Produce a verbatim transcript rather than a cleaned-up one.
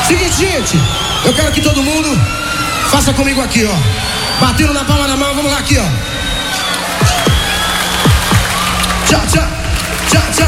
Seguinte, gente, eu quero que todo mundo faça comigo aqui, ó. Batendo na palma da mão, vamos lá aqui, ó. Tchau, tchau, tchau, tchau.